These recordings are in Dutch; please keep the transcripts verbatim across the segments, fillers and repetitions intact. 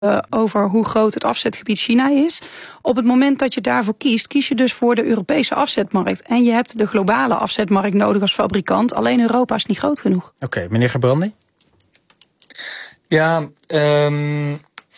Uh, over hoe groot het afzetgebied China is. Op het moment dat je daarvoor kiest, kies je dus voor de Europese afzetmarkt. En je hebt de globale afzetmarkt nodig als fabrikant. Alleen Europa is niet groot genoeg. Oké, okay, meneer Gerbrandy? Ja, um,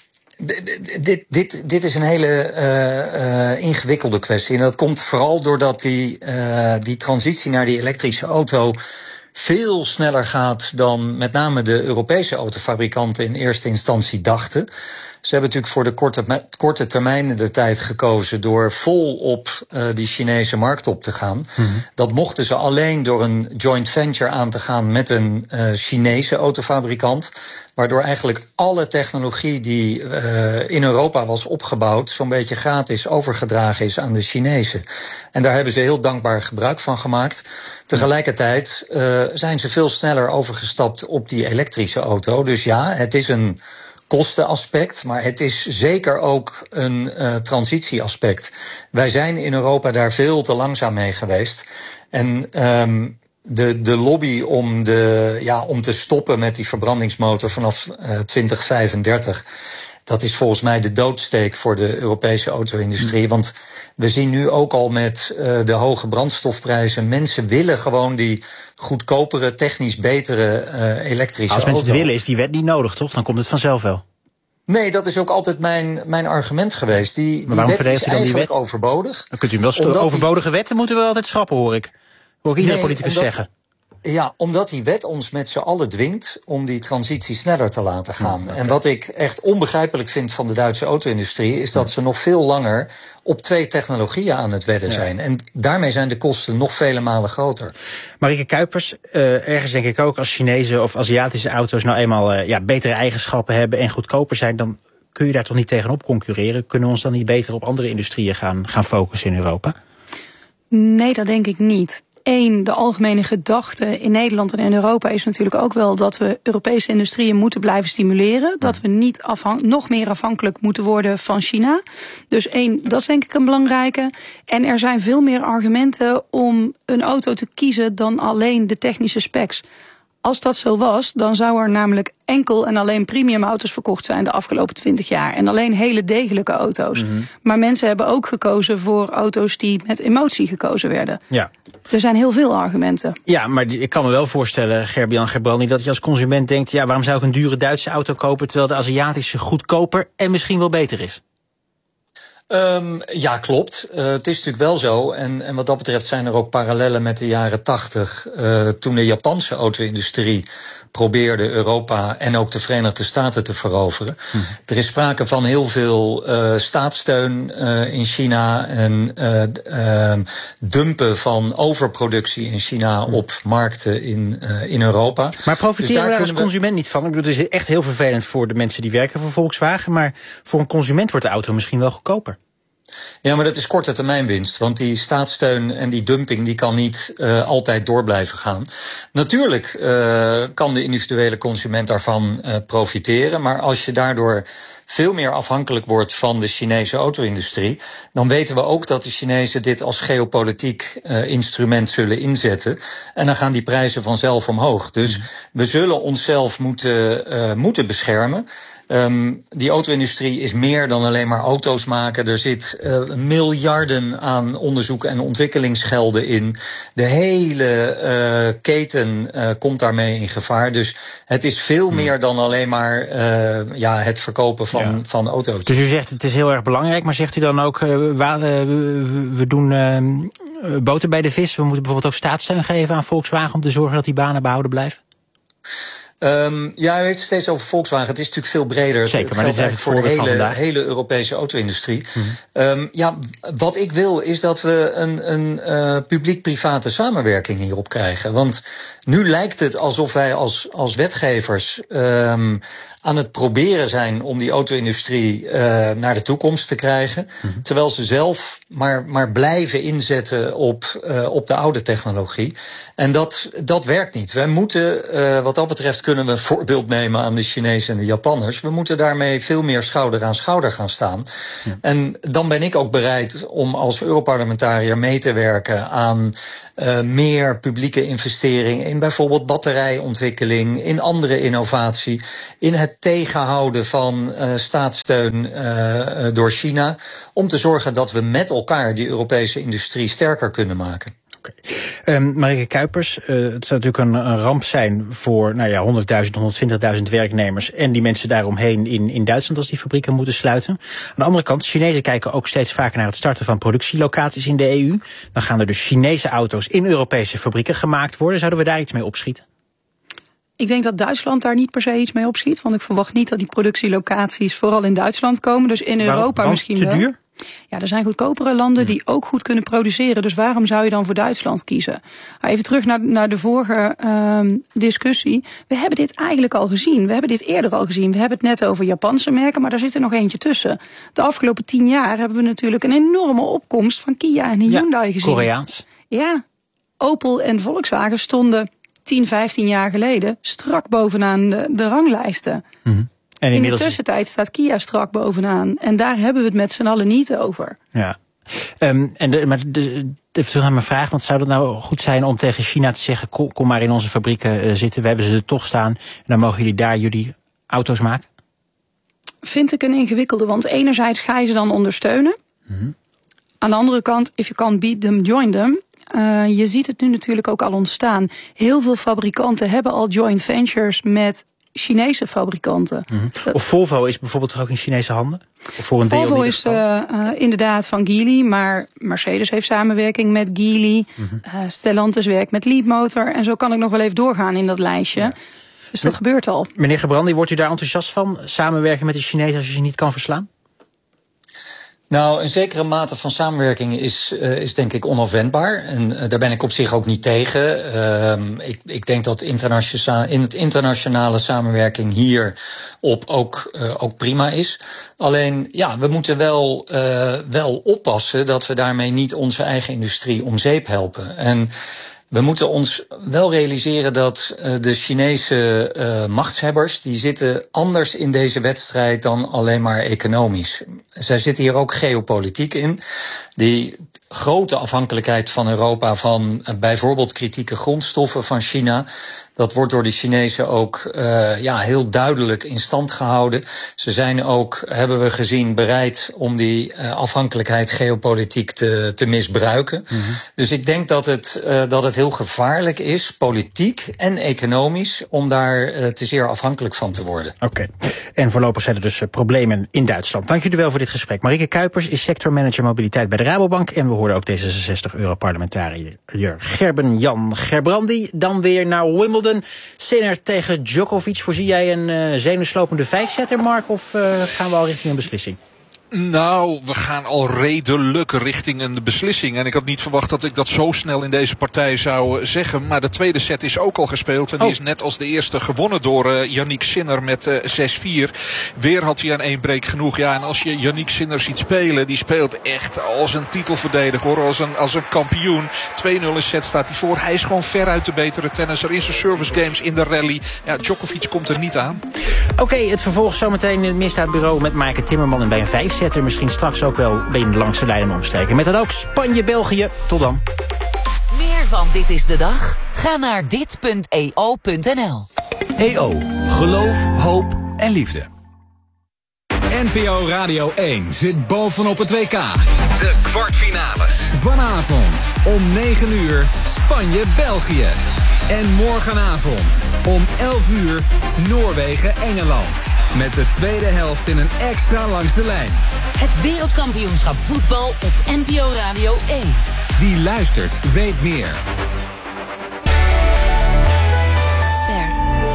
dit, dit, dit is een hele uh, uh, ingewikkelde kwestie. En dat komt vooral doordat die, uh, die transitie naar die elektrische auto veel sneller gaat dan met name de Europese autofabrikanten in eerste instantie dachten. Ze hebben natuurlijk voor de korte, korte termijn de tijd gekozen door vol op uh, die Chinese markt op te gaan. Mm-hmm. Dat mochten ze alleen door een joint venture aan te gaan met een uh, Chinese autofabrikant. Waardoor eigenlijk alle technologie die uh, in Europa was opgebouwd zo'n beetje gratis overgedragen is aan de Chinezen. En daar hebben ze heel dankbaar gebruik van gemaakt. Tegelijkertijd uh, zijn ze veel sneller overgestapt op die elektrische auto. Dus ja, het is een kostenaspect, maar het is zeker ook een uh, transitieaspect. Wij zijn in Europa daar veel te langzaam mee geweest. En um, de, de lobby om, de, ja, om te stoppen met die verbrandingsmotor vanaf uh, twintig vijfendertig... dat is volgens mij de doodsteek voor de Europese auto-industrie. Want we zien nu ook al met uh, de hoge brandstofprijzen, mensen willen gewoon die goedkopere, technisch betere uh, elektrische auto. Als mensen het willen, is die wet niet nodig, toch? Dan komt het vanzelf wel. Nee, dat is ook altijd mijn, mijn argument geweest. Die, die maar waarom wet is je dan die wet? overbodig. Dan kunt u wel st- overbodige die... wetten moeten we altijd schrappen, hoor ik. Hoor ik iedere nee, politicus omdat, zeggen. Ja, omdat die wet ons met z'n allen dwingt om die transitie sneller te laten gaan. Ja, okay. En wat ik echt onbegrijpelijk vind van de Duitse auto-industrie is dat ze nog veel langer op twee technologieën aan het wedden zijn. Ja. En daarmee zijn de kosten nog vele malen groter. Marieke Kuipers, uh, ergens denk ik ook als Chinese of Aziatische auto's nou eenmaal uh, ja, betere eigenschappen hebben en goedkoper zijn, dan kun je daar toch niet tegenop concurreren? Kunnen we ons dan niet beter op andere industrieën gaan, gaan focussen in Europa? Nee, dat denk ik niet. Eén, de algemene gedachte in Nederland en in Europa is natuurlijk ook wel dat we Europese industrieën moeten blijven stimuleren. Dat we niet afhang- nog meer afhankelijk moeten worden van China. Dus één, dat is denk ik een belangrijke. En er zijn veel meer argumenten om een auto te kiezen dan alleen de technische specs. Als dat zo was, dan zou er namelijk enkel en alleen premium auto's verkocht zijn de afgelopen twintig jaar. En alleen hele degelijke auto's. Mm-hmm. Maar mensen hebben ook gekozen voor auto's die met emotie gekozen werden. Ja. Er zijn heel veel argumenten. Ja, maar ik kan me wel voorstellen, Gerbian Gerbrandy, dat je als consument denkt, ja, waarom zou ik een dure Duitse auto kopen terwijl de Aziatische goedkoper en misschien wel beter is? Um, ja, klopt. Uh, het is natuurlijk wel zo. En, en wat dat betreft zijn er ook parallellen met de jaren tachtig. Uh, toen de Japanse auto-industrie probeerde Europa en ook de Verenigde Staten te veroveren. Hm. Er is sprake van heel veel uh, staatssteun uh, in China en uh, uh, dumpen van overproductie in China hm. op markten in, uh, in Europa. Maar profiteren dus we daar als consument we... niet van? Ik bedoel, het is echt heel vervelend voor de mensen die werken voor Volkswagen, maar voor een consument wordt de auto misschien wel goedkoper. Ja, maar dat is korte termijn winst. Want die staatssteun en die dumping die kan niet uh, altijd door blijven gaan. Natuurlijk uh, kan de individuele consument daarvan uh, profiteren. Maar als je daardoor veel meer afhankelijk wordt van de Chinese auto-industrie, dan weten we ook dat de Chinezen dit als geopolitiek uh, instrument zullen inzetten. En dan gaan die prijzen vanzelf omhoog. Dus mm. we zullen onszelf moeten, uh, moeten beschermen. Um, die auto-industrie is meer dan alleen maar auto's maken. Er zit uh, miljarden aan onderzoek en ontwikkelingsgelden in. De hele uh, keten uh, komt daarmee in gevaar. Dus het is veel hmm. meer dan alleen maar uh, ja, het verkopen van, ja. van auto's. Dus u zegt het is heel erg belangrijk, maar zegt u dan ook, uh, wa- uh, we, we doen uh, boter bij de vis. We moeten bijvoorbeeld ook staatssteun geven aan Volkswagen om te zorgen dat die banen behouden blijven? Um, ja, u weet het steeds over Volkswagen. Het is natuurlijk veel breder. Zeker, het maar dit is eigenlijk voor de hele, vandaag. hele Europese auto-industrie. Mm-hmm. Um, ja, wat ik wil is dat we een, een uh, publiek-private samenwerking hierop krijgen. Want nu lijkt het alsof wij als, als wetgevers um, aan het proberen zijn om die auto-industrie uh, naar de toekomst te krijgen. Mm-hmm. Terwijl ze zelf maar, maar blijven inzetten op, uh, op de oude technologie. En dat, dat werkt niet. Wij moeten, uh, wat dat betreft kunnen we een voorbeeld nemen aan de Chinezen en de Japanners. We moeten daarmee veel meer schouder aan schouder gaan staan. Ja. En dan ben ik ook bereid om als Europarlementariër mee te werken aan uh, meer publieke investering in bijvoorbeeld batterijontwikkeling, in andere innovatie, in het het tegenhouden van uh, staatssteun uh, door China, om te zorgen dat we met elkaar die Europese industrie sterker kunnen maken. Okay. Um, Marieke Kuipers, uh, het zou natuurlijk een, een ramp zijn voor nou ja, honderdduizend, honderdtwintigduizend werknemers en die mensen daaromheen in, in Duitsland als die fabrieken moeten sluiten. Aan de andere kant, de Chinezen kijken ook steeds vaker naar het starten van productielocaties in de E U. Dan gaan er dus Chinese auto's in Europese fabrieken gemaakt worden. Zouden we daar iets mee opschieten? Ik denk dat Duitsland daar niet per se iets mee opschiet, want ik verwacht niet dat die productielocaties vooral in Duitsland komen. Dus in Europa Waarom? misschien te wel. duur? Ja, er zijn goedkopere landen die ook goed kunnen produceren. Dus waarom zou je dan voor Duitsland kiezen? Even terug naar, naar de vorige um, discussie. We hebben dit eigenlijk al gezien. We hebben dit eerder al gezien. We hebben het net over Japanse merken, maar daar zit er nog eentje tussen. De afgelopen tien jaar hebben we natuurlijk een enorme opkomst van Kia en Hyundai ja, gezien. Koreaans. Ja, Opel en Volkswagen stonden tien, vijftien jaar geleden strak bovenaan de, de ranglijsten. Mm-hmm. En in de tussentijd staat Kia strak bovenaan. En daar hebben we het met z'n allen niet over. Ja. Um, en de, maar de, even terug naar mijn vraag. Want zou het nou goed zijn om tegen China te zeggen, kom, kom maar in onze fabrieken uh, zitten. We hebben ze er toch staan. En dan mogen jullie daar jullie auto's maken? Vind ik een ingewikkelde. Want enerzijds ga je ze dan ondersteunen. Mm-hmm. Aan de andere kant, if you can't beat them, join them. Uh, je ziet het nu natuurlijk ook al ontstaan. Heel veel fabrikanten hebben al joint ventures met Chinese fabrikanten. Mm-hmm. Of Volvo is bijvoorbeeld toch ook in Chinese handen? Of voor een deel Volvo is uh, uh, inderdaad van Geely, maar Mercedes heeft samenwerking met Geely. Mm-hmm. uh, Stellantis werkt met Leapmotor. En zo kan ik nog wel even doorgaan in dat lijstje. Ja. Dus dat M- gebeurt al. Meneer Gerbrandy, wordt u daar enthousiast van? Samenwerken met de Chinezen als je ze niet kan verslaan? Nou, een zekere mate van samenwerking is, uh, is denk ik onafwendbaar. En uh, daar ben ik op zich ook niet tegen. Uh, ik, ik denk dat internationale, in het internationale samenwerking hierop ook, uh, ook prima is. Alleen, ja, we moeten wel, uh, wel oppassen dat we daarmee niet onze eigen industrie om zeep helpen. En we moeten ons wel realiseren dat uh, de Chinese uh, machtshebbers, die zitten anders in deze wedstrijd dan alleen maar economisch. Zij zitten hier ook geopolitiek in. Die grote afhankelijkheid van Europa van uh, bijvoorbeeld kritieke grondstoffen van China, dat wordt door de Chinezen ook uh, ja, heel duidelijk in stand gehouden. Ze zijn ook, hebben we gezien, bereid om die uh, afhankelijkheid geopolitiek te, te misbruiken. Mm-hmm. Dus ik denk dat het, uh, dat het heel gevaarlijk is, politiek en economisch, om daar uh, te zeer afhankelijk van te worden. Oké. Okay. En voorlopig zijn er dus uh, problemen in Duitsland. Dank jullie wel voor dit gesprek. Marieke Kuipers is sectormanager mobiliteit bij de Rabobank. En we hoorden ook D zesenzestig-Europarlementariër Gerben Jan Gerbrandy. Dan weer naar Wimbledon. Sinner tegen Djokovic. Voorzie jij een uh, zenuwslopende vijfzetter, Mark? Of uh, gaan we al richting een beslissing? Nou, we gaan al redelijk richting een beslissing. En ik had niet verwacht dat ik dat zo snel in deze partij zou zeggen. Maar de tweede set is ook al gespeeld. En die oh. is net als de eerste gewonnen door uh, Yannick Sinner met uh, zes vier. Weer had hij aan één break genoeg. Ja, en als je Yannick Sinner ziet spelen, die speelt echt als een titelverdediger, hoor. Als een, als een kampioen. twee nul in set staat hij voor. Hij is gewoon veruit de betere tennisser in zijn service games, in de rally. Ja, Djokovic komt er niet aan. Oké, okay, het vervolg zometeen in het Misdaadbureau met Maaike Timmerman. En bij een vijf zetter misschien straks ook wel bij de langste lijnen omstreken. Met dan ook Spanje-België. Tot dan. Meer van Dit is de Dag? Ga naar dit punt e o punt n l. E O. Geloof, hoop en liefde. N P O Radio één zit bovenop het W K. De kwartfinales. Vanavond om negen uur Spanje-België. En morgenavond om elf uur Noorwegen-Engeland. Met de tweede helft in een extra langs de lijn. Het wereldkampioenschap voetbal op N P O Radio één. Wie luistert, weet meer. Ster.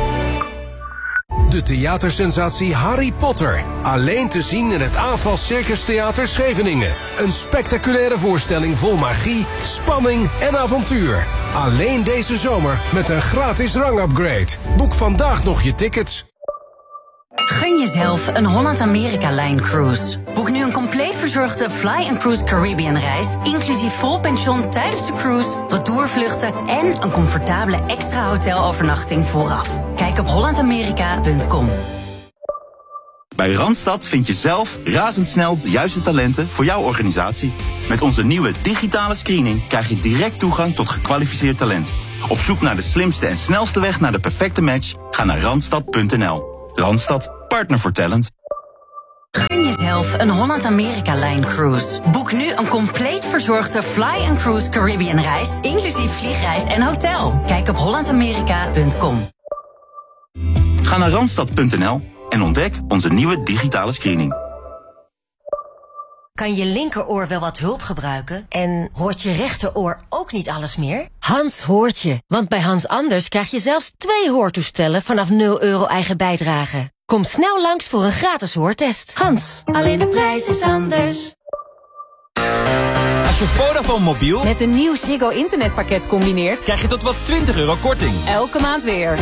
De theatersensatie Harry Potter. Alleen te zien in het Aanval Circus Theater Scheveningen. Een spectaculaire voorstelling vol magie, spanning en avontuur. Alleen deze zomer met een gratis rangupgrade. Boek vandaag nog je tickets. Gun jezelf een Holland-Amerika-lijn-cruise. Boek nu een compleet verzorgde Fly and Cruise Caribbean-reis, inclusief vol pension tijdens de cruise, retourvluchten en een comfortabele extra hotelovernachting vooraf. Kijk op holland amerika punt com. Bij Randstad vind je zelf razendsnel de juiste talenten voor jouw organisatie. Met onze nieuwe digitale screening krijg je direct toegang tot gekwalificeerd talent. Op zoek naar de slimste en snelste weg naar de perfecte match? Ga naar randstad punt n l. Randstad, partner voor talent. Gun jezelf een Holland-Amerika-Line-cruise. Boek nu een compleet verzorgde Fly and Cruise Caribbean reis, inclusief vliegreis en hotel. Kijk op holland amerika punt com. Ga naar randstad punt n l en ontdek onze nieuwe digitale screening. Kan je linkeroor wel wat hulp gebruiken? En hoort je rechteroor ook niet alles meer? Hans hoort je, want bij Hans Anders krijg je zelfs twee hoortoestellen vanaf nul euro eigen bijdrage. Kom snel langs voor een gratis hoortest. Hans, alleen de prijs is anders. Als je Vodafone mobiel met een nieuw Ziggo internetpakket combineert, krijg je tot wel twintig euro korting. Elke maand weer.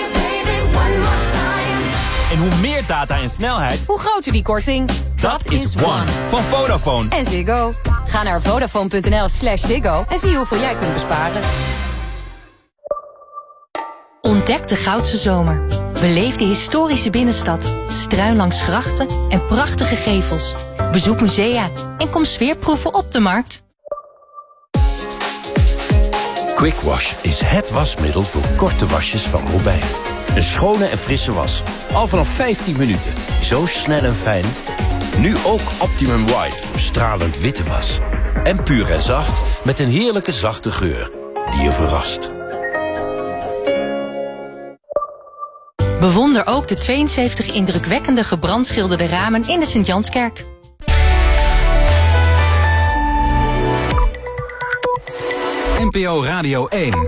En hoe meer data en snelheid, hoe groter die korting. Dat is One van Vodafone. En Ziggo. Ga naar vodafone punt n l slash Ziggo en zie hoeveel jij kunt besparen. Ontdek de Goudse Zomer. Beleef de historische binnenstad, struin langs grachten en prachtige gevels. Bezoek musea en kom sfeerproeven op de markt. Quick Wash is het wasmiddel voor korte wasjes van Robijn. Een schone en frisse was. Al vanaf vijftien minuten. Zo snel en fijn. Nu ook Optimum White voor stralend witte was. En puur en zacht met een heerlijke zachte geur die je verrast. Bewonder ook de tweeënzeventig indrukwekkende gebrandschilderde ramen in de Sint-Janskerk. N P O Radio één.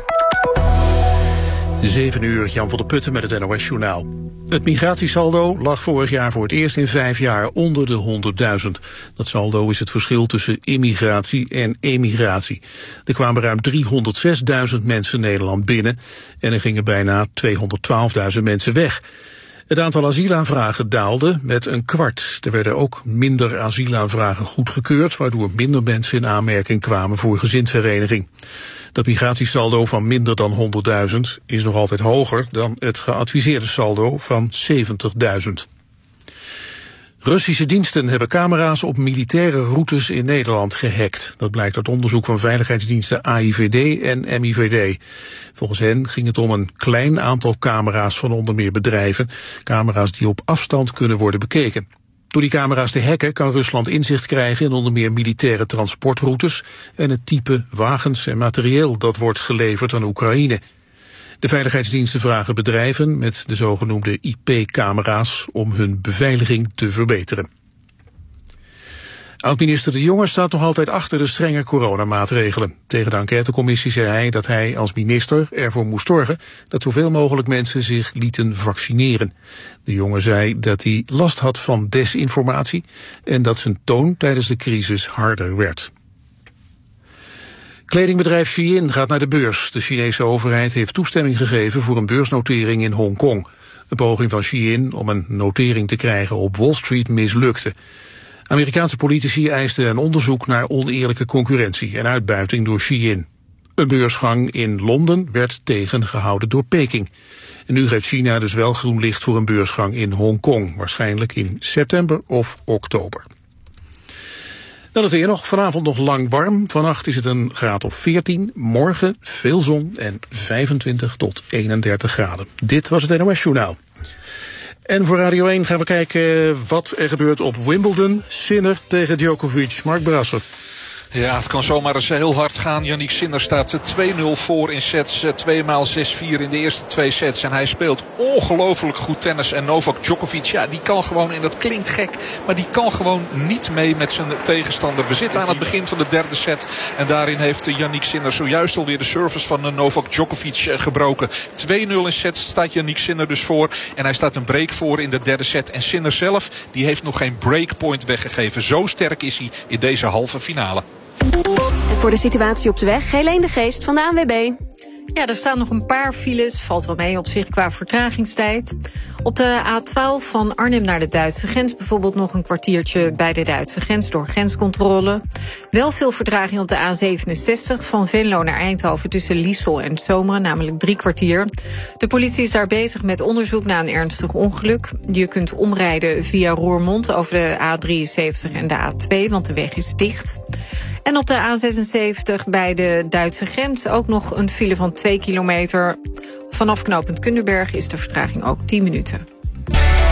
zeven uur, Jan van der Putten met het N O S-journaal. Het migratiesaldo lag vorig jaar voor het eerst in vijf jaar onder de honderdduizend. Dat saldo is het verschil tussen immigratie en emigratie. Er kwamen ruim driehonderdzesduizend mensen Nederland binnen en er gingen bijna tweehonderdtwaalfduizend mensen weg. Het aantal asielaanvragen daalde met een kwart. Er werden ook minder asielaanvragen goedgekeurd, waardoor minder mensen in aanmerking kwamen voor gezinshereniging. Dat migratiesaldo van minder dan honderdduizend is nog altijd hoger dan het geadviseerde saldo van zeventigduizend. Russische diensten hebben camera's op militaire routes in Nederland gehackt. Dat blijkt uit onderzoek van veiligheidsdiensten A I V D en M I V D. Volgens hen ging het om een klein aantal camera's van onder meer bedrijven. Camera's die op afstand kunnen worden bekeken. Door die camera's te hacken kan Rusland inzicht krijgen in onder meer militaire transportroutes en het type wagens en materieel dat wordt geleverd aan Oekraïne. De veiligheidsdiensten vragen bedrijven met de zogenoemde I P-camera's om hun beveiliging te verbeteren. Oud-minister De Jonge staat nog altijd achter de strenge coronamaatregelen. Tegen de enquêtecommissie zei hij dat hij als minister ervoor moest zorgen dat zoveel mogelijk mensen zich lieten vaccineren. De Jonge zei dat hij last had van desinformatie en dat zijn toon tijdens de crisis harder werd. Kledingbedrijf Shein gaat naar de beurs. De Chinese overheid heeft toestemming gegeven voor een beursnotering in Hongkong. Een poging van Shein om een notering te krijgen op Wall Street mislukte. Amerikaanse politici eisten een onderzoek naar oneerlijke concurrentie en uitbuiting door Shein. Een beursgang in Londen werd tegengehouden door Peking. En nu geeft China dus wel groen licht voor een beursgang in Hongkong, waarschijnlijk in september of oktober. Dan het weer nog. Vanavond nog lang warm. Vannacht is het een graad of veertien. Morgen veel zon en vijfentwintig tot eenendertig graden. Dit was het N O S-journaal. En voor Radio één gaan we kijken wat er gebeurt op Wimbledon. Sinner tegen Djokovic. Mark Brasser. Ja, het kan zomaar eens heel hard gaan. Yannick Sinner staat twee nul voor in sets. twee maal zes vier in de eerste twee sets. En hij speelt ongelooflijk goed tennis. En Novak Djokovic, ja, die kan gewoon, en dat klinkt gek, maar die kan gewoon niet mee met zijn tegenstander. We zitten aan het begin van de derde set. En daarin heeft Yannick Sinner zojuist alweer de service van Novak Djokovic gebroken. twee nul in sets staat Yannick Sinner dus voor. En hij staat een break voor in de derde set. En Sinner zelf, die heeft nog geen breakpoint weggegeven. Zo sterk is hij in deze halve finale. En voor de situatie op de weg, Helene de Geest van de A N W B. Ja, er staan nog een paar files. Valt wel mee op zich qua vertragingstijd. Op de A twaalf van Arnhem naar de Duitse grens bijvoorbeeld nog een kwartiertje bij de Duitse grens door grenscontrole. Wel veel vertraging op de A zevenenzestig van Venlo naar Eindhoven tussen Liesel en Zomeren, namelijk drie kwartier. De politie is daar bezig met onderzoek naar een ernstig ongeluk. Je kunt omrijden via Roermond over de A drieënzeventig en de A twee, want de weg is dicht. En op de A zesenzeventig bij de Duitse grens ook nog een file van twee kilometer. Vanaf knooppunt Kunderberg is de vertraging ook tien minuten.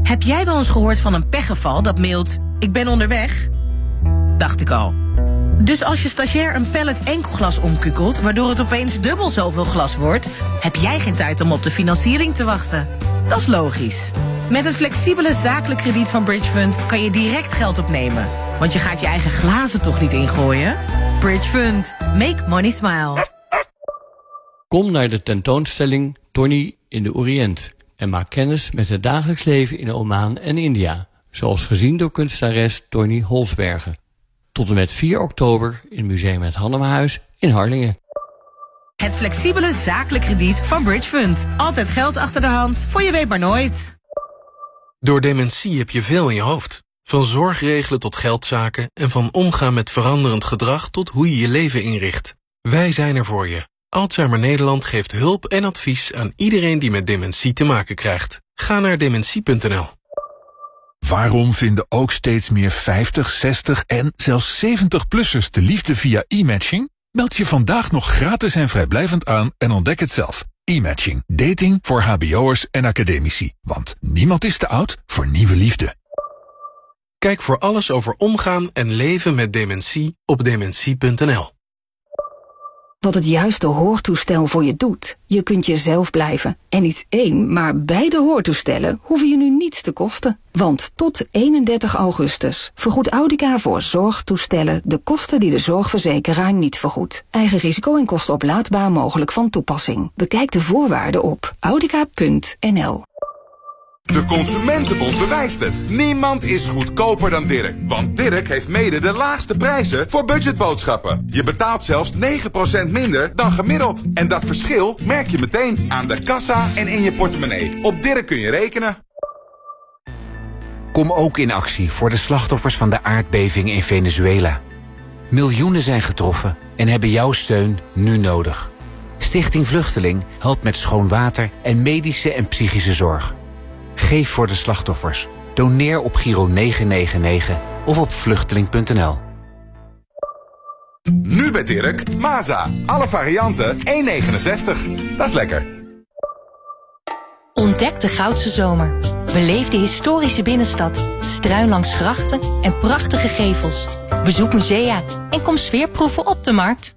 Heb jij wel eens gehoord van een pechgeval dat mailt: ik ben onderweg? Dacht ik al. Dus als je stagiair een pallet enkelglas omkukelt, waardoor het opeens dubbel zoveel glas wordt, heb jij geen tijd om op de financiering te wachten. Dat is logisch. Met het flexibele zakelijk krediet van Bridgefund kan je direct geld opnemen. Want je gaat je eigen glazen toch niet ingooien? Bridgefund. Make money smile. Kom naar de tentoonstelling Tony in de Oriënt en maak kennis met het dagelijks leven in Oman en India, zoals gezien door kunstenares Tony Holsbergen. Tot en met vier oktober in Museum het Hannemahuis in Harlingen. Het flexibele zakelijk krediet van Bridgefund. Altijd geld achter de hand, voor je weet maar nooit. Door dementie heb je veel in je hoofd. Van zorgregelen tot geldzaken en van omgaan met veranderend gedrag tot hoe je je leven inricht. Wij zijn er voor je. Alzheimer Nederland geeft hulp en advies aan iedereen die met dementie te maken krijgt. Ga naar dementie punt n l. Waarom vinden ook steeds meer vijftig, zestig en zelfs zeventig-plussers de liefde via e-matching? Meld je vandaag nog gratis en vrijblijvend aan en ontdek het zelf. E-matching. Dating voor hbo'ers en academici. Want niemand is te oud voor nieuwe liefde. Kijk voor alles over omgaan en leven met dementie op dementie punt n l. Wat het juiste hoortoestel voor je doet. Je kunt jezelf blijven. En niet één, maar beide hoortoestellen hoeven je nu niets te kosten. Want tot eenendertig augustus vergoedt Audica voor zorgtoestellen de kosten die de zorgverzekeraar niet vergoedt. Eigen risico en kosten oplaadbaar mogelijk van toepassing. Bekijk de voorwaarden op audica punt n l. De Consumentenbond bewijst het. Niemand is goedkoper dan Dirk. Want Dirk heeft mede de laagste prijzen voor budgetboodschappen. Je betaalt zelfs negen procent minder dan gemiddeld. En dat verschil merk je meteen aan de kassa en in je portemonnee. Op Dirk kun je rekenen. Kom ook in actie voor de slachtoffers van de aardbeving in Venezuela. Miljoenen zijn getroffen en hebben jouw steun nu nodig. Stichting Vluchteling helpt met schoon water en medische en psychische zorg. Geef voor de slachtoffers. Doneer op Giro negen negen negen of op vluchteling punt n l. Nu bij Dirk, Maza. Alle varianten één komma negenenzestig. Dat is lekker. Ontdek de Goudse Zomer. Beleef de historische binnenstad, struin langs grachten en prachtige gevels. Bezoek musea en kom sfeerproeven op de markt.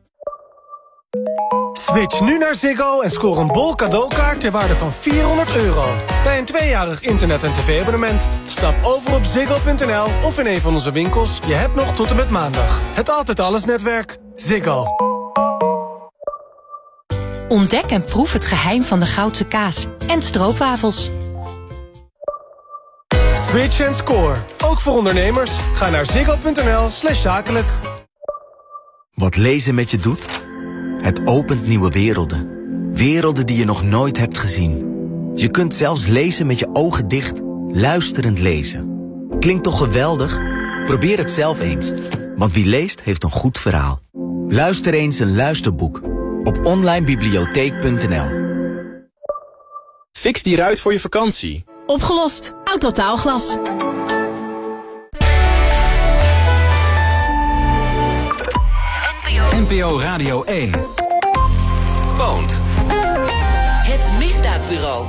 Switch nu naar Ziggo en scoor een bol cadeaukaart ter waarde van vierhonderd euro. Bij een tweejarig internet- en tv-abonnement. Stap over op ziggo punt n l of in een van onze winkels. Je hebt nog tot en met maandag. Het Altijd Alles netwerk. Ziggo. Ontdek en proef het geheim van de Goudse kaas en stroopwafels. Switch en score. Ook voor ondernemers. Ga naar ziggo punt n l slash zakelijk. Wat lezen met je doet? Het opent nieuwe werelden. Werelden die je nog nooit hebt gezien. Je kunt zelfs lezen met je ogen dicht, luisterend lezen. Klinkt toch geweldig? Probeer het zelf eens. Want wie leest, heeft een goed verhaal. Luister eens een luisterboek op online bibliotheek punt n l. Fix die ruit voor je vakantie. Opgelost. Autotaalglas. N P O Radio één. Poont. Het Misdaadbureau.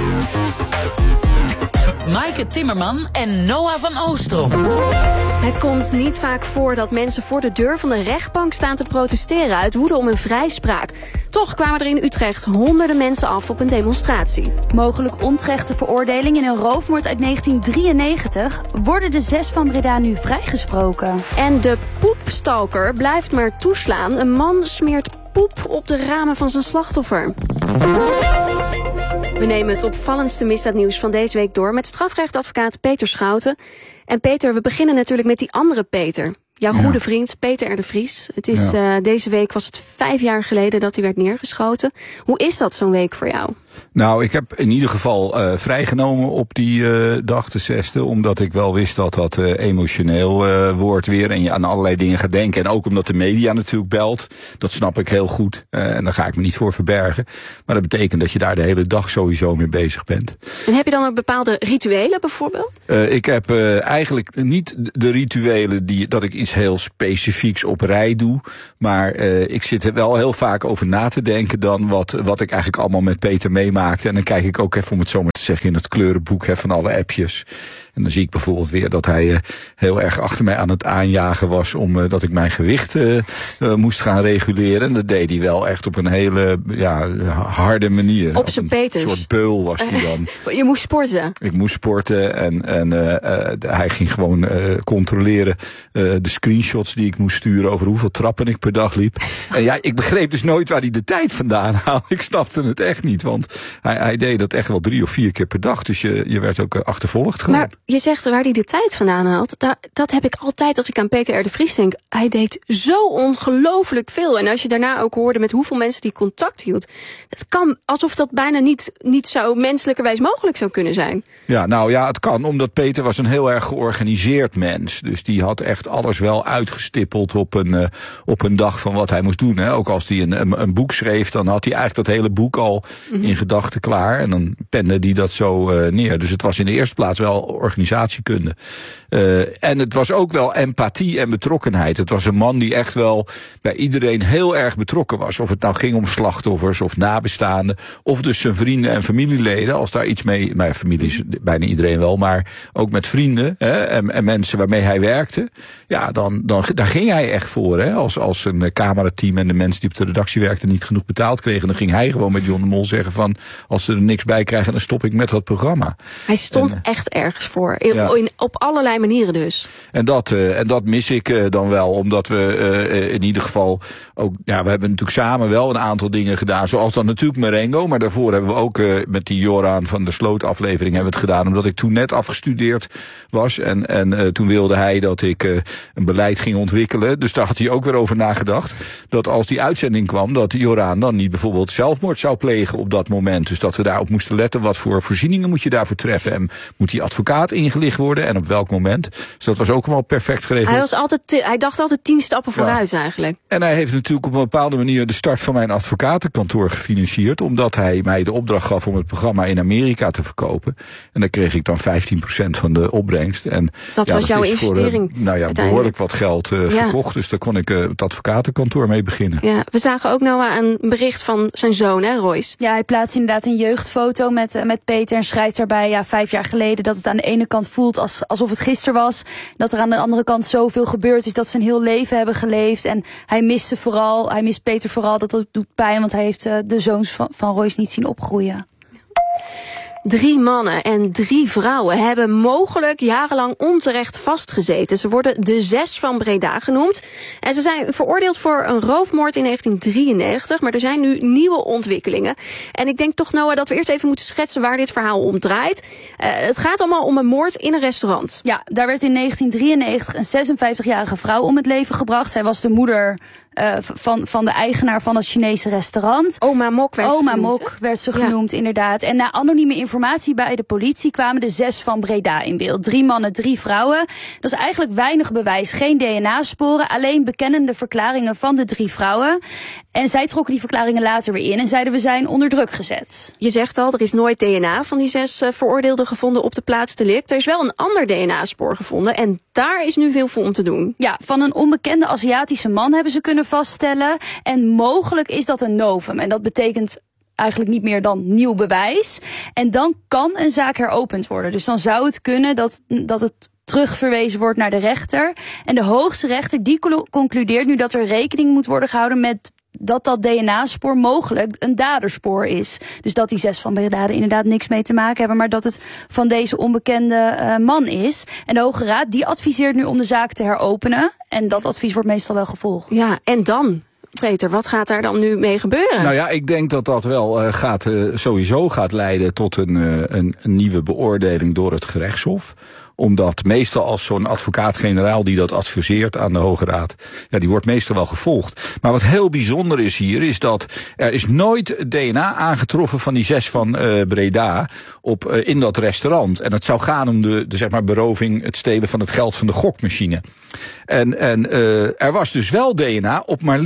Maaike Timmerman en Noah van Oostrom. Het komt niet vaak voor dat mensen voor de deur van de rechtbank staan te protesteren uit woede om een vrijspraak. Toch kwamen er in Utrecht honderden mensen af op een demonstratie. Mogelijk onterechte veroordeling in een roofmoord uit negentien drieënnegentig... worden de zes van Breda nu vrijgesproken. En de poepstalker blijft maar toeslaan. Een man smeert poep op de ramen van zijn slachtoffer. We nemen het opvallendste misdaadnieuws van deze week door met strafrechtadvocaat Peter Schouten. En Peter, we beginnen natuurlijk met die andere Peter. Jouw ja. goede vriend Peter R. de Vries. Het is, ja. uh, deze week was het vijf jaar geleden dat hij werd neergeschoten. Hoe is dat zo'n week voor jou? Nou, ik heb in ieder geval uh, vrijgenomen op die uh, dag, de zesde. Omdat ik wel wist dat dat uh, emotioneel uh, wordt weer. En je aan allerlei dingen gaat denken. En ook omdat de media natuurlijk belt. Dat snap ik heel goed. Uh, en daar ga ik me niet voor verbergen. Maar dat betekent dat je daar de hele dag sowieso mee bezig bent. En heb je dan ook bepaalde rituelen bijvoorbeeld? Uh, ik heb uh, eigenlijk niet de rituelen die dat ik iets heel specifieks op rij doe. Maar uh, ik zit er wel heel vaak over na te denken dan wat, wat ik eigenlijk allemaal met Peter mee meemaakte. En dan kijk ik ook even, om het zo maar te zeggen, in het kleurenboek hè, van alle appjes. En dan zie ik bijvoorbeeld weer dat hij uh, heel erg achter mij aan het aanjagen was om uh, dat ik mijn gewicht uh, uh, moest gaan reguleren. En dat deed hij wel echt op een hele ja, harde manier. Op zijn Peters. Een soort beul was hij dan. Je moest sporten. Ik moest sporten en, en uh, uh, hij ging gewoon uh, controleren uh, de screenshots die ik moest sturen over hoeveel trappen ik per dag liep. En ja, ik begreep dus nooit waar hij de tijd vandaan haalde. Ik snapte het echt niet, want hij, hij deed dat echt wel drie of vier keer per dag. Dus je, je werd ook uh, achtervolgd gewoon. Maar je zegt waar hij de tijd vandaan haalt. Dat, dat heb ik altijd als ik aan Peter R. de Vries denk. Hij deed zo ongelooflijk veel. En als je daarna ook hoorde met hoeveel mensen die contact hield. Het kan alsof dat bijna niet, niet zo menselijkerwijs mogelijk zou kunnen zijn. Ja, nou ja, het kan. Omdat Peter was een heel erg georganiseerd mens. Dus die had echt alles wel uitgestippeld op een, uh, op een dag van wat hij moest doen. Hè. Ook als hij een, een, een boek schreef, dan had hij eigenlijk dat hele boek al mm-hmm. in gedachten klaar. En dan pende hij dat zo uh, neer. Dus het was in de eerste plaats wel organisatiekunde. Uh, en het was ook wel empathie en betrokkenheid. Het was een man die echt wel bij iedereen heel erg betrokken was. Of het nou ging om slachtoffers of nabestaanden. Of dus zijn vrienden en familieleden. Als daar iets mee, maar familie is bijna iedereen wel, maar ook met vrienden hè, en, en mensen waarmee hij werkte. Ja, dan, dan daar ging hij echt voor. Hè. Als, als een camerateam en de mensen die op de redactie werkten niet genoeg betaald kregen, dan ging hij gewoon met John de Mol zeggen van, als ze er niks bij krijgen, dan stop ik met dat programma. Hij stond en, echt ergens voor. In, ja. in, op allerlei manieren dus. En dat, uh, en dat mis ik uh, dan wel, omdat we uh, in ieder geval ook, ja, we hebben natuurlijk samen wel een aantal dingen gedaan, zoals dan natuurlijk Marengo, maar daarvoor hebben we ook uh, met die Joran van de Sloot aflevering hebben we het gedaan, omdat ik toen net afgestudeerd was en, en uh, toen wilde hij dat ik uh, een beleid ging ontwikkelen. Dus daar had hij ook weer over nagedacht, dat als die uitzending kwam, dat Joran dan niet bijvoorbeeld zelfmoord zou plegen op dat moment. Dus dat we daarop moesten letten, wat voor voorzieningen moet je daarvoor treffen en moet die advocaat ingelicht worden en op welk moment. Dus dat was ook allemaal perfect geregeld. Hij, was altijd te, hij dacht altijd tien stappen vooruit ja. eigenlijk. En hij heeft natuurlijk op een bepaalde manier de start van mijn advocatenkantoor gefinancierd, omdat hij mij de opdracht gaf om het programma in Amerika te verkopen. En daar kreeg ik dan vijftien procent van de opbrengst. En dat ja, was dat jouw is investering. Voor, uh, nou ja, behoorlijk wat geld uh, ja. verkocht. Dus daar kon ik uh, het advocatenkantoor mee beginnen. Ja, we zagen ook Noah een bericht van zijn zoon, hè, Royce? Ja, hij plaatst inderdaad een jeugdfoto met, uh, met Peter en schrijft daarbij, ja, vijf jaar geleden, dat het aan de ene kant voelt als, alsof het gisteren was. Dat er aan de andere kant zoveel gebeurd is, dat ze een heel leven hebben geleefd. En hij mist ze vooral, hij mist Peter vooral, dat dat doet pijn, want hij heeft uh, de zoons van, van Royce niet zien opgroeien. Drie mannen en drie vrouwen hebben mogelijk jarenlang onterecht vastgezeten. Ze worden de Zes van Breda genoemd. En ze zijn veroordeeld voor een roofmoord in negentien drieënnegentig. Maar er zijn nu nieuwe ontwikkelingen. En ik denk toch, Noah, dat we eerst even moeten schetsen waar dit verhaal om draait. Uh, het gaat allemaal om een moord in een restaurant. Ja, daar werd in negentien drieënnegentig een zesenvijftigjarige vrouw om het leven gebracht. Zij was de moeder Uh, van, van de eigenaar van het Chinese restaurant. Oma Mok werd Oma ze genoemd, Mok werd ze genoemd, ja. inderdaad. En na anonieme informatie bij de politie kwamen de Zes van Breda in beeld. Drie mannen, drie vrouwen. Dat is eigenlijk weinig bewijs. Geen D N A-sporen, alleen bekennende verklaringen van de drie vrouwen. En zij trokken die verklaringen later weer in en zeiden we zijn onder druk gezet. Je zegt al, er is nooit D N A van die zes uh, veroordeelden gevonden op de plaats delict. Er is wel een ander D N A-spoor gevonden en daar is nu heel veel om te doen. Ja, van een onbekende Aziatische man hebben ze kunnen vaststellen. En mogelijk is dat een novum. En dat betekent eigenlijk niet meer dan nieuw bewijs. En dan kan een zaak heropend worden. Dus dan zou het kunnen dat, dat het terugverwezen wordt naar de rechter. En de hoogste rechter die concludeert nu dat er rekening moet worden gehouden met dat dat D N A-spoor mogelijk een daderspoor is. Dus dat die Zes van Breda er inderdaad niks mee te maken hebben, maar dat het van deze onbekende uh, man is. En de Hoge Raad die adviseert nu om de zaak te heropenen. En dat advies wordt meestal wel gevolgd. Ja, en dan? Peter, wat gaat daar dan nu mee gebeuren? Nou ja, ik denk dat dat wel uh, gaat, uh, sowieso gaat leiden tot een, uh, een, een nieuwe beoordeling door het gerechtshof. Omdat meestal als zo'n advocaat-generaal die dat adviseert aan de Hoge Raad, ja, die wordt meestal wel gevolgd. Maar wat heel bijzonder is hier, is dat er is nooit D N A aangetroffen van die Zes van uh, Breda op, uh, in dat restaurant. En het zou gaan om de, de zeg maar beroving, het stelen van het geld van de gokmachine. En, en uh, er was dus wel D N A op maar liefst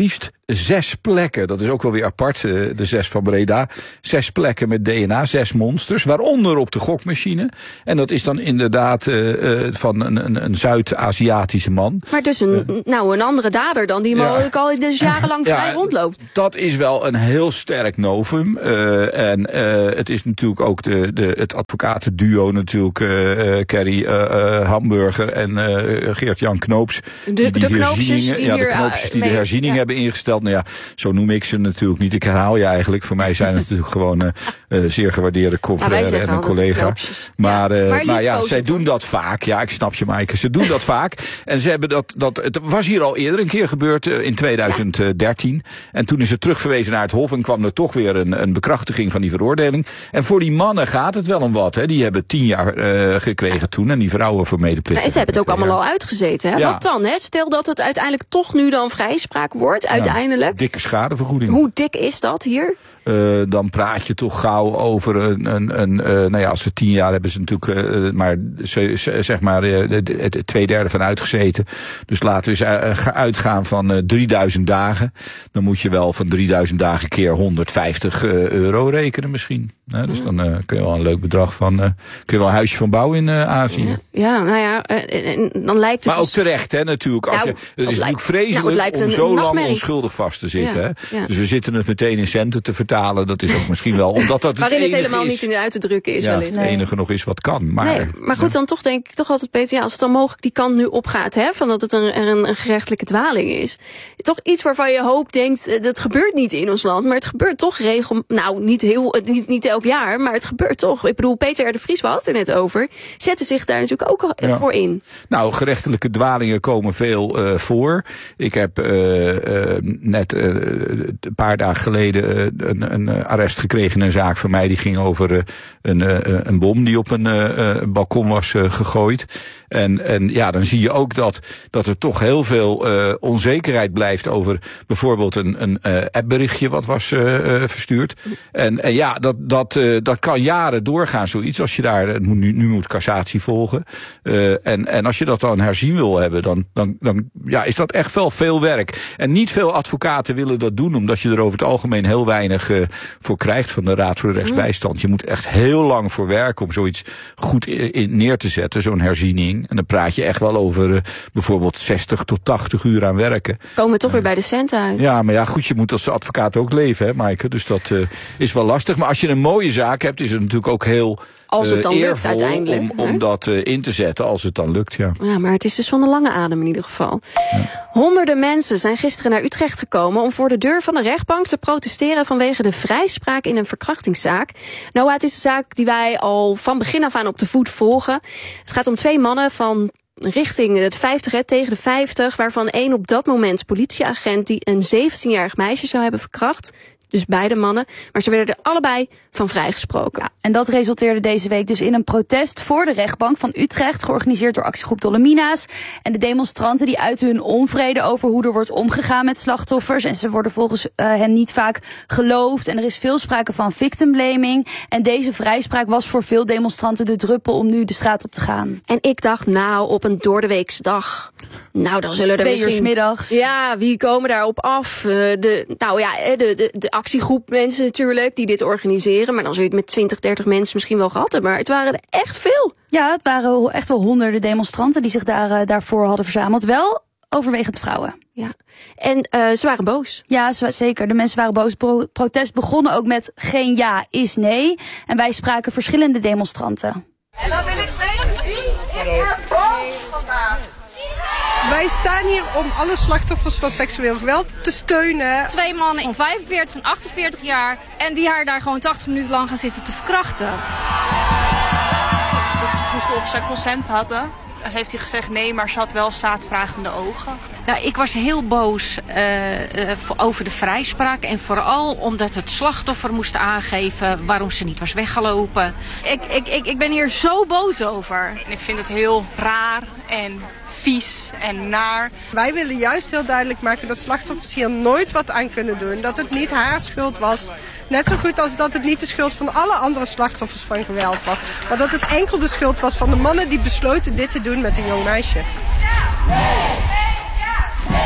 zes plekken, dat is ook wel weer apart, uh, de zes van Breda. Zes plekken met D N A, zes monsters, waaronder op de gokmachine. En dat is dan inderdaad uh, uh, van een, een, een Zuid-Aziatische man. Maar dus een, uh, nou, een andere dader dan die mogelijk ja. al dus jarenlang vrij ja, rondloopt. Dat is wel een heel sterk novum. Uh, en uh, het is natuurlijk ook de, de, het advocatenduo natuurlijk, uh, Kerry uh, uh, Hamburger en uh, Geert-Jan Knoops. De, die de knoopjes die, ja, hier, de knoopjes die mee, de herziening ja. hebben ingesteld. Nou ja, zo noem ik ze natuurlijk niet. Ik herhaal je eigenlijk. Voor mij zijn het natuurlijk gewoon uh, uh, zeer gewaardeerde confrères en een collega. Maar, uh, ja, maar, maar ja, zij doen dat vaak. Ja, ik snap je, Maaike. Ze doen dat vaak. En ze hebben dat, dat, het was hier al eerder een keer gebeurd uh, in tweeduizend dertien. En toen is het terugverwezen naar het Hof en kwam er toch weer een, een bekrachtiging van die veroordeling. En voor die mannen gaat het wel om wat. Hè. Die hebben tien jaar uh, gekregen ja. toen. En die vrouwen voor medeplichting. Nou, en ze hebben het ook allemaal jaar. al uitgezeten. Hè? Ja. Wat dan? Hè? Stel dat het uiteindelijk toch nu dan vrijspraak wordt. Uiteindelijk. Ja, dikke schadevergoeding. Hoe dik is dat hier? Uh, dan praat je toch gauw over een, een, een uh, nou ja, als ze tien jaar hebben ze natuurlijk, uh, maar ze, ze, zeg maar, uh, het twee derde van uitgezeten. Dus laten we eens uh, uitgaan van uh, drieduizend dagen. Dan moet je wel van drieduizend dagen keer honderdvijftig uh, euro rekenen misschien. Uh, dus dan uh, kun je wel een leuk bedrag van, uh, kun je wel een huisje van bouwen in uh, Azië. Ja, ja, nou ja, uh, en dan lijkt het. Maar ook terecht, hè, natuurlijk. Als nou, je, het is natuurlijk vreselijk nou, om zo lang onschuldig vast te zitten. Ja, hè? Ja. Dus we zitten het meteen in centen te vertalen. Dat is ook misschien wel omdat dat het waarin het helemaal is, niet in uit te drukken is. Ja, wel het nee. enige nog is wat kan. Maar, nee, maar goed, dan toch denk ik toch altijd, Peter, ja, als het dan mogelijk die kant nu opgaat, hè, van dat het een, een, een gerechtelijke dwaling is. Toch iets waarvan je hoopt, denkt, dat gebeurt niet in ons land, maar het gebeurt toch regel, nou, niet heel, niet, niet elk jaar, maar het gebeurt toch. Ik bedoel, Peter R. de Vries, we hadden het er net over, zetten zich daar natuurlijk ook ja. voor in. Nou, gerechtelijke dwalingen komen veel uh, voor. Ik heb uh, uh, net uh, een paar dagen geleden uh, een, een arrest gekregen in een zaak van mij. Die ging over uh, een, uh, een bom die op een uh, balkon was uh, gegooid. En, en ja, dan zie je ook dat, dat er toch heel veel uh, onzekerheid blijft over bijvoorbeeld een, een uh, appberichtje wat was uh, uh, verstuurd. En, en ja, dat, dat, uh, dat kan jaren doorgaan, zoiets. Als je daar, nu, nu moet cassatie volgen. Uh, en, en als je dat dan herzien wil hebben, dan, dan, dan ja, is dat echt wel veel werk. En niet veel advocaten willen dat doen, omdat je er over het algemeen heel weinig uh, voor krijgt van de Raad voor de Rechtsbijstand. Je moet echt heel lang voor werken om zoiets goed in, in neer te zetten, zo'n herziening. En dan praat je echt wel over uh, bijvoorbeeld zestig tot tachtig uur aan werken. Komen we toch uh, weer bij de centen uit. Ja, maar ja, goed, je moet als advocaat ook leven, hè, Maaike. Dus dat uh, is wel lastig. Maar als je een mooie zaak hebt, is het natuurlijk ook heel als het dan uh, lukt uiteindelijk. Om, om dat uh, in te zetten, als het dan lukt, ja. Ja, maar het is dus van de lange adem in ieder geval. Ja. Honderden mensen zijn gisteren naar Utrecht gekomen om voor de deur van de rechtbank te protesteren vanwege de vrijspraak in een verkrachtingszaak. Nou, het is een zaak die wij al van begin af aan op de voet volgen. Het gaat om twee mannen van richting het vijftig, hè, tegen de vijftig, waarvan één op dat moment politieagent die een zeventienjarig meisje zou hebben verkracht. Dus beide mannen. Maar ze werden er allebei van vrijgesproken. Ja, en dat resulteerde deze week dus in een protest voor de rechtbank van Utrecht, georganiseerd door actiegroep Dolomina's. En de demonstranten die uiten hun onvrede over hoe er wordt omgegaan met slachtoffers. En ze worden volgens uh, hen niet vaak geloofd. En er is veel sprake van victim blaming. En deze vrijspraak was voor veel demonstranten de druppel om nu de straat op te gaan. En ik dacht, nou, op een doordeweekse dag, nou, dan zullen er Twee misschien... uur 's middags. Ja, wie komen daarop af? Uh, de, nou ja, de, de, de actiegroep mensen natuurlijk, die dit organiseren. Maar dan zul je het met twintig, dertig mensen misschien wel gehad hebben. Maar het waren er echt veel. Ja, het waren echt wel honderden demonstranten die zich daar, uh, daarvoor hadden verzameld. Wel overwegend vrouwen. Ja, en uh, ze waren boos. Ja, zeker. De mensen waren boos. Pro- protest begonnen ook met geen ja is nee. En wij spraken verschillende demonstranten. En dan wil ik zeggen, wie is er boos vandaag? Wij staan hier om alle slachtoffers van seksueel geweld te steunen. Twee mannen van vijfenveertig en achtenveertig jaar en die haar daar gewoon tachtig minuten lang gaan zitten te verkrachten. Dat ze vroegen of ze consent hadden. Dan heeft hij gezegd nee, maar ze had wel zaadvragende ogen. Nou, ik was heel boos uh, uh, over de vrijspraak. En vooral omdat het slachtoffer moest aangeven waarom ze niet was weggelopen. Ik, ik, ik, ik ben hier zo boos over. En ik vind het heel raar en vies en naar. Wij willen juist heel duidelijk maken dat slachtoffers hier nooit wat aan kunnen doen. Dat het niet haar schuld was. Net zo goed als dat het niet de schuld van alle andere slachtoffers van geweld was. Maar dat het enkel de schuld was van de mannen die besloten dit te doen met een jong meisje.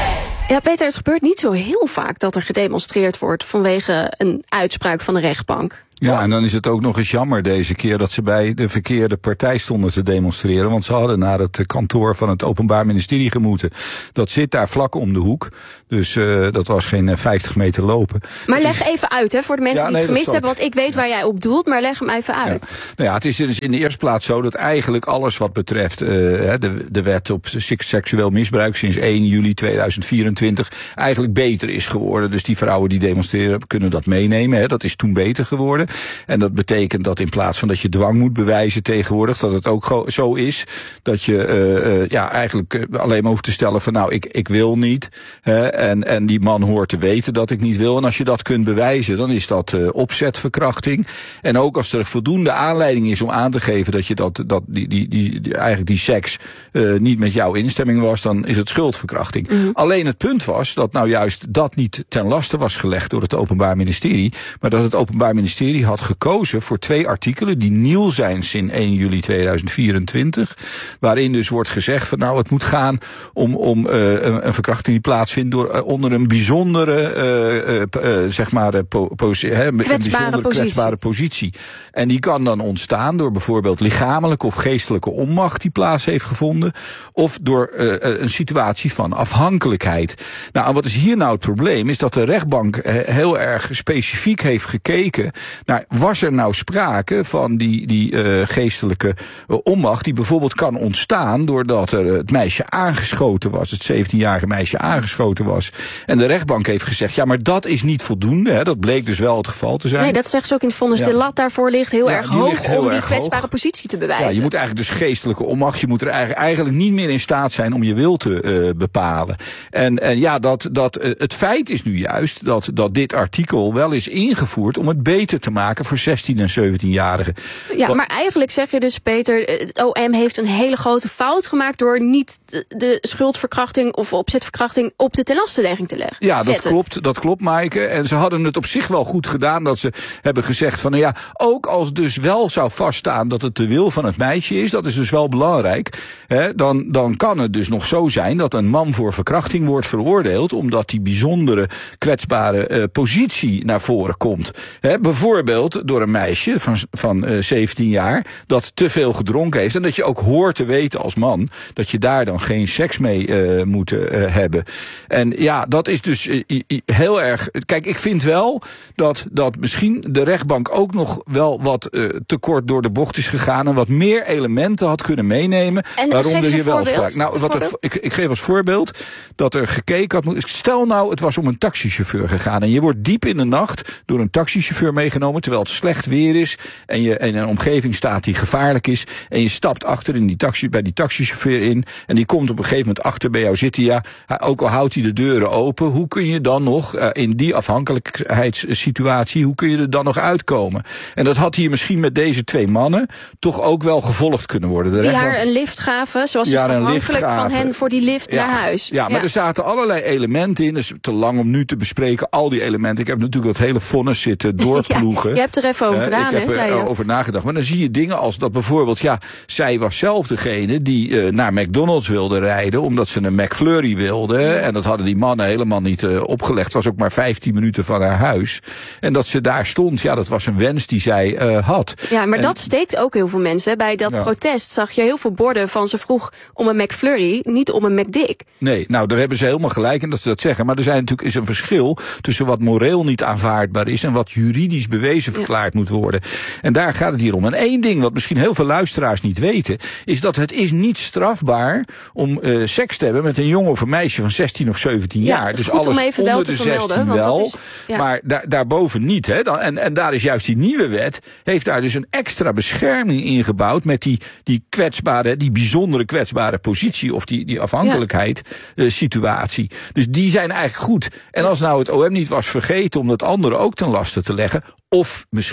Ja, Peter, het gebeurt niet zo heel vaak dat er gedemonstreerd wordt vanwege een uitspraak van de rechtbank. Ja, en dan is het ook nog eens jammer deze keer dat ze bij de verkeerde partij stonden te demonstreren. Want ze hadden naar het kantoor van het Openbaar Ministerie gemoeten. Dat zit daar vlak om de hoek. Dus uh, dat was geen vijftig meter lopen. Maar leg even uit, hè, voor de mensen ja, die het nee, gemist hebben. Want ik weet waar jij op doelt, maar leg hem even uit. Ja. Nou ja, het is dus in de eerste plaats zo dat eigenlijk alles wat betreft uh, de, de wet op seksueel misbruik sinds één juli tweeduizend vierentwintig eigenlijk beter is geworden. Dus die vrouwen die demonstreren kunnen dat meenemen. Hè. Dat is toen beter geworden. En dat betekent dat in plaats van dat je dwang moet bewijzen tegenwoordig, dat het ook zo is dat je uh, uh, ja eigenlijk uh, alleen maar hoeft te stellen van nou, ik, ik wil niet. Hè, en, en die man hoort te weten dat ik niet wil. En als je dat kunt bewijzen, dan is dat uh, opzetverkrachting. En ook als er voldoende aanleiding is om aan te geven dat je dat, dat die, die, die, die eigenlijk die seks uh, niet met jouw instemming was, dan is het schuldverkrachting. Mm-hmm. Alleen het punt was dat nou juist dat niet ten laste was gelegd door het Openbaar Ministerie, maar dat het Openbaar Ministerie had gekozen voor twee artikelen die nieuw zijn sinds één juli tweeduizend vierentwintig. Waarin dus wordt gezegd van nou het moet gaan om, om uh, een, een verkrachting die plaatsvindt door uh, onder een bijzondere uh, uh, uh, zeg maar uh, po, po, he, een bijzondere positie. kwetsbare positie. En die kan dan ontstaan door bijvoorbeeld lichamelijke of geestelijke onmacht die plaats heeft gevonden. Of door uh, een situatie van afhankelijkheid. Nou, en wat is hier nou het probleem? Is dat de rechtbank uh, heel erg specifiek heeft gekeken naar was er nou sprake van die, die uh, geestelijke uh, onmacht die bijvoorbeeld kan ontstaan doordat er het meisje aangeschoten was, het zeventienjarige meisje aangeschoten was. En de rechtbank heeft gezegd, ja, maar dat is niet voldoende. Hè, dat bleek dus wel het geval te zijn. Nee, dat zegt ze ook in het vonnis. Ja. De lat daarvoor ligt heel ja, erg hoog heel om die erg kwetsbare hoog. positie te bewijzen. Ja, je moet eigenlijk dus geestelijke onmacht, je moet er eigenlijk, eigenlijk niet meer in staat zijn om je wil te uh, bepalen. En, en ja, dat, dat, uh, het feit is nu juist dat, dat dit artikel wel is ingevoerd om het beter te maken voor zestien en zeventienjarigen. Ja, Wat, maar eigenlijk zeg je dus, Peter, het O M heeft een hele grote fout gemaakt door niet de schuldverkrachting of opzetverkrachting op de tenlastenlegging te leggen. Ja, dat zetten. klopt, dat klopt, Maaike. En ze hadden het op zich wel goed gedaan dat ze hebben gezegd van, nou ja, ook als dus wel zou vaststaan dat het de wil van het meisje is, dat is dus wel belangrijk, hè, dan, dan kan het dus nog zo zijn dat een man voor verkrachting wordt veroordeeld omdat die bijzondere kwetsbare uh, positie naar voren komt. Hè, bijvoorbeeld door een meisje van, van uh, zeventien jaar dat te veel gedronken heeft en dat je ook hoort te weten als man dat je daar dan geen seks mee uh, moet uh, hebben. En ja, dat is dus uh, heel erg. Kijk, ik vind wel dat, dat misschien de rechtbank ook nog wel wat uh, te kort door de bocht is gegaan en wat meer elementen had kunnen meenemen. En waaronder je wel sprak. Nou, wat wat er, ik, ik geef als voorbeeld dat er gekeken had. Stel nou, het was om een taxichauffeur gegaan en je wordt diep in de nacht door een taxichauffeur meegenomen terwijl het slecht weer is en je in een omgeving staat die gevaarlijk is en je stapt achter in die taxi, bij die taxichauffeur in en die komt op een gegeven moment achter bij jou zitten. Ja, ook al houdt hij de deuren open, hoe kun je dan nog uh, in die afhankelijkheidssituatie, hoe kun je er dan nog uitkomen? En dat had hier misschien met deze twee mannen toch ook wel gevolgd kunnen worden. De die rechtbank, haar een lift gaven, zoals ja, is afhankelijk van gaven. hen voor die lift ja, naar huis. Ja, maar ja. er zaten allerlei elementen in. Dus te lang om nu te bespreken, al die elementen. Ik heb natuurlijk dat hele vonnis zitten doorploegen. Ja, je hebt er even over uh, gedaan, Ik heb hè, er zei je. over nagedacht. Maar dan zie je dingen als dat bijvoorbeeld, ja, zij was zelf degene die uh, naar McDonald's wilde rijden, omdat ze een McFlurry wilde. Ja. En dat hadden die mannen helemaal niet uh, opgelegd. Het was ook maar vijftien minuten van haar huis. En dat ze daar stond, ja, dat was een wens die zij uh, had. Ja, maar en, dat steekt ook heel veel mensen. Bij dat ja. protest zag je heel veel borden van ze vroeg om een McFlurry, niet om een McDick. Nee, nou, daar hebben ze helemaal gelijk in dat ze dat zeggen. Maar er zijn natuurlijk is een verschil tussen wat moreel niet aanvaardbaar is en wat juridisch bewezen verklaard ja. moet worden. En daar gaat het hier om. En één ding wat misschien heel veel luisteraars niet weten, is dat het is niet strafbaar om uh, seks te hebben met een jongen of een meisje van zestien of zeventien ja, jaar. Dus goed alles om even onder wel te de vermelden, zestien want wel, dat is, ja. maar daar, daarboven niet. Hè? Dan, en, en daar is juist die nieuwe wet, heeft daar dus een extra bescherming ingebouwd met die, die kwetsbare, die bijzondere kwetsbare positie of die, die afhankelijkheid ja. uh, situatie. Dus die zijn eigenlijk goed. En als nou het O M niet was vergeten om dat andere ook ten laste te leggen, of misschien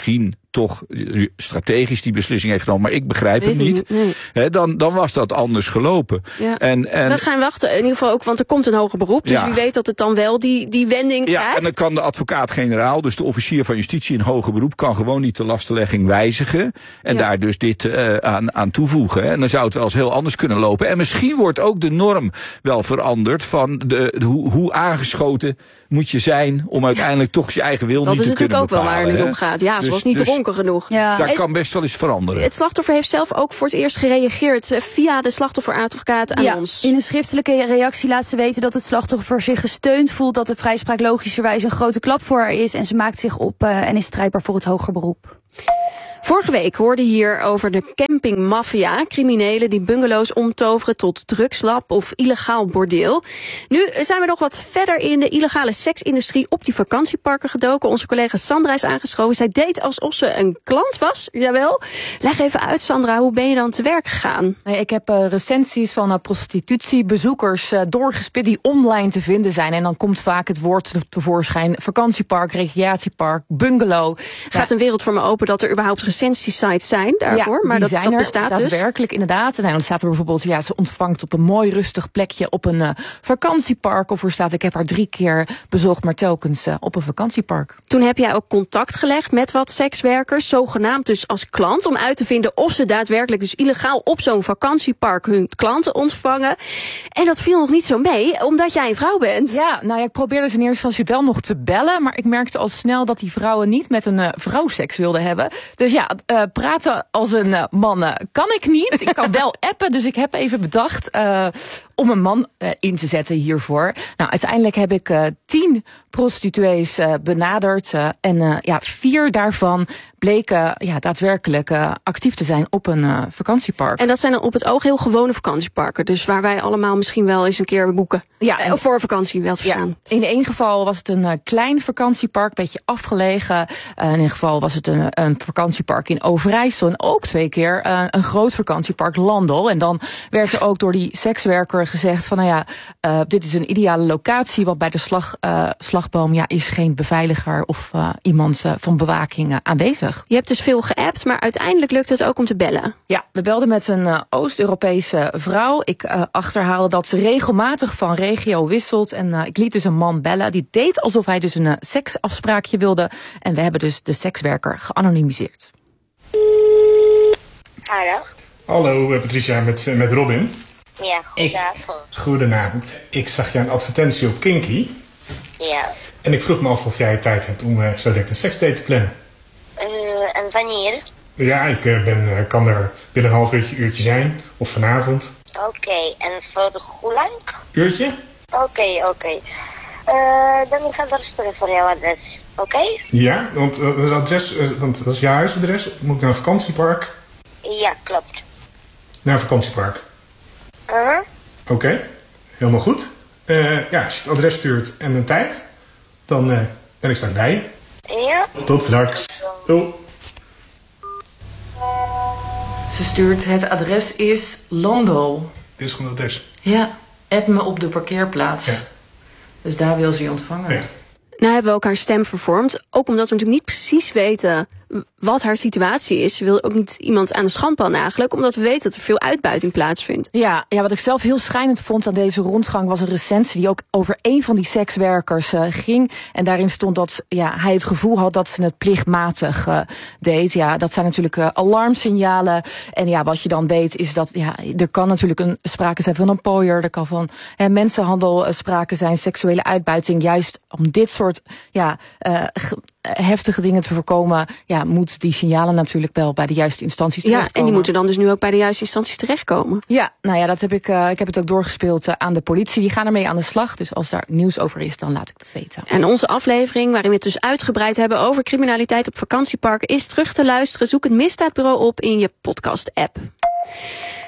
toch strategisch die beslissing heeft genomen, maar ik begrijp Weet het niet, niet, nee. He, dan, dan was dat anders gelopen. Ja. En, en, we gaan wachten, in ieder geval ook, want er komt een hoger beroep. Dus ja. wie weet dat het dan wel die, die wending ja, krijgt. en dan kan de advocaat-generaal, dus de officier van justitie in hoger beroep, kan gewoon niet de lastenlegging wijzigen. En Ja. daar dus dit uh, aan, aan toevoegen. Hè. En dan zou het wel eens heel anders kunnen lopen. En misschien wordt ook de norm wel veranderd van de, de, hoe, hoe aangeschoten moet je zijn om uiteindelijk toch je eigen wil Dat niet is te kunnen natuurlijk ook wel bepalen. waar het hè. om gaat. Ja, ze Dus- was niet dus dronken genoeg. Daar En kan best wel eens veranderen. het slachtoffer heeft zelf ook voor het eerst gereageerd eh, via de slachtofferadvocaat aan ja, ons. in een schriftelijke reactie laat ze weten dat het slachtoffer zich gesteund voelt, dat de vrijspraak logischerwijs een grote klap voor haar is en ze maakt zich op uh, en is strijdbaar voor het hoger beroep. Vorige week hoorde je hier over de campingmafia. Criminelen die bungalows omtoveren tot drugslab of illegaal bordeel. Nu zijn we nog wat verder in de illegale seksindustrie op die vakantieparken gedoken. Onze collega Sandra is aangeschoven. Zij deed alsof ze een klant was. Jawel. Leg even uit, Sandra, hoe ben je dan te werk gegaan? Nee, ik heb uh, recensies van uh, prostitutiebezoekers uh, doorgespit die online te vinden zijn. En dan komt vaak het woord tevoorschijn: vakantiepark, recreatiepark, bungalow. Gaat een wereld voor me open dat er überhaupt recensiesites zijn daarvoor, ja, maar dat, zijn dat er bestaat dus. daadwerkelijk inderdaad. En dan staat er bijvoorbeeld, ja, ze ontvangt op een mooi rustig plekje op een uh, vakantiepark. Of er staat, ik heb haar drie keer bezocht, maar telkens uh, op een vakantiepark. Toen heb jij ook contact gelegd met wat sekswerkers, zogenaamd dus als klant, om uit te vinden of ze daadwerkelijk dus illegaal op zo'n vakantiepark hun klanten ontvangen. En dat viel nog niet zo mee, omdat jij een vrouw bent. Ja, nou ja, ik probeerde ze in eerste instantie wel nog te bellen, maar ik merkte al snel dat die vrouwen niet met een uh, vrouw seks wilden hebben. Dus ja, uh, praten als een uh, man uh, kan ik niet. Ik kan wel appen, dus ik heb even bedacht uh, om een man uh, in te zetten hiervoor. Nou, uiteindelijk heb ik uh, tien prostituees uh, benaderd uh, en uh, ja, vier daarvan bleken ja, daadwerkelijk uh, actief te zijn op een uh, vakantiepark. En dat zijn dan op het oog heel gewone vakantieparken, dus waar wij allemaal misschien wel eens een keer boeken. Ja, eh, voor vakantie wel te verstaan. Ja, in één geval was het een uh, klein vakantiepark, een beetje afgelegen. Uh, in één geval was het een, een vakantiepark in Overijssel. En ook twee keer uh, een groot vakantiepark Landel. En dan werd er ook door die sekswerker gezegd van, nou ja, uh, dit is een ideale locatie, want bij de slag, uh, slagboom ja, is geen beveiliger of uh, iemand uh, van bewaking uh, aanwezig. Je hebt dus veel geappt, maar uiteindelijk lukt het ook om te bellen. Ja, we belden met een uh, Oost-Europese vrouw. Ik uh, achterhaalde dat ze regelmatig van regio wisselt. En uh, ik liet dus een man bellen. Die deed alsof hij dus een uh, seksafspraakje wilde. En we hebben dus de sekswerker geanonimiseerd. Hallo. Hallo Patricia, met, met Robin. Ja, goedenavond. Ik, goedenavond. Ik zag jou een advertentie op Kinky. Ja. En ik vroeg me af of jij tijd hebt om uh, zo direct een seksdate te plannen. Uh, en wanneer? Ja, ik uh, ben, uh, kan er binnen een half uurtje, uurtje zijn. Of vanavond. Oké, okay. En voor hoe lang? Uurtje? Oké, okay, oké. Okay. Uh, dan ga ik er sturen voor jouw adres. Oké? Okay? Ja, want uh, dat is adres, uh, want dat is jouw huisadres. Moet ik naar een vakantiepark? Ja, klopt. Naar een vakantiepark? Uh-huh. Oké, okay. Helemaal goed. Uh, ja, als je het adres stuurt en een tijd, dan uh, ben ik straks bij je. Ja. Tot straks. Doei. Ze stuurt, het adres is Landel. Dit is gewoon het adres? Ja, app me op de parkeerplaats. Ja. Dus daar wil ze je ontvangen. Ja. Nou hebben we ook haar stem vervormd. Ook omdat we natuurlijk niet precies weten wat haar situatie is. Ze wil ook niet iemand aan de schandpaal nagelen, omdat we weten dat er veel uitbuiting plaatsvindt. Ja, ja, wat ik zelf heel schrijnend vond aan deze rondgang was een recensie die ook over een van die sekswerkers uh, ging. En daarin stond dat ja, hij het gevoel had dat ze het plichtmatig uh, deed. Ja, dat zijn natuurlijk uh, alarmsignalen. En ja, wat je dan weet is dat ja, er kan natuurlijk een sprake zijn van een pooier. Er kan van hè, mensenhandel uh, sprake zijn, seksuele uitbuiting. Juist om dit soort ja, uh, heftige dingen te voorkomen, ja, moet die signalen natuurlijk wel bij de juiste instanties terechtkomen. Ja, en die moeten dan dus nu ook bij de juiste instanties terechtkomen. Ja, nou ja, dat heb ik, uh, ik heb het ook doorgespeeld uh, aan de politie. Die gaan ermee aan de slag, dus als daar nieuws over is, dan laat ik dat weten. En onze aflevering, waarin we het dus uitgebreid hebben over criminaliteit op vakantieparken, is terug te luisteren. Zoek het Misdaadbureau op in je podcast-app.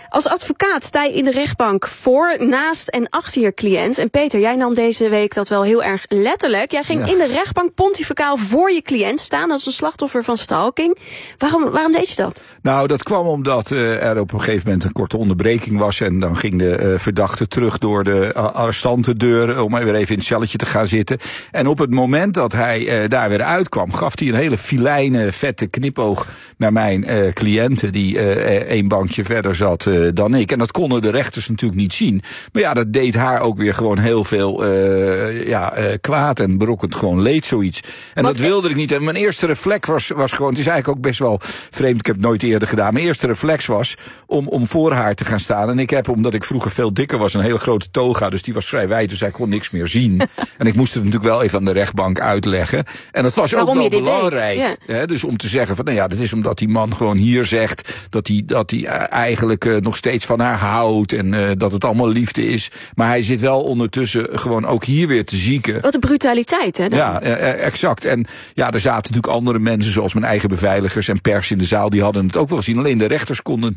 Als advocaat sta je in de rechtbank voor, naast en achter je cliënt. En Peter, jij nam deze week dat wel heel erg letterlijk. Jij ging ja. in de rechtbank pontificaal voor je cliënt staan als een slachtoffer van stalking. Waarom, waarom deed je dat? Nou, dat kwam omdat uh, er op een gegeven moment een korte onderbreking was. En dan ging de uh, verdachte terug door de uh, arrestantendeur om weer even in het celletje te gaan zitten. En op het moment dat hij uh, daar weer uitkwam, gaf hij een hele filijne, vette knipoog naar mijn uh, cliënten die uh, één bankje verder zat uh, dan ik. En dat konden de rechters natuurlijk niet zien. Maar ja, dat deed haar ook weer gewoon heel veel uh, ja, uh, kwaad en berokkend gewoon leed, zoiets. En Wat dat wilde ik niet. En mijn eerste reflex was, was gewoon, het is eigenlijk ook best wel vreemd, ik heb het nooit eerder gedaan. Mijn eerste reflex was om, om voor haar te gaan staan. En ik heb, omdat ik vroeger veel dikker was, een hele grote toga, dus die was vrij wijd, dus hij kon niks meer zien. En ik moest het natuurlijk wel even aan de rechtbank uitleggen. En dat was Waarom ook wel belangrijk. Ja. Hè, dus om te zeggen van, nou ja, dat is omdat die man gewoon hier zegt dat hij, dat hij eigenlijk uh, nog steeds van haar houdt en uh, dat het allemaal liefde is. Maar hij zit wel ondertussen gewoon ook hier weer te zieken. Wat een brutaliteit, hè? Dan? Ja, uh, exact. En ja, er zaten natuurlijk andere mensen, zoals mijn eigen beveiligers en pers in de zaal, die hadden het ook wel gezien. Alleen de rechters konden het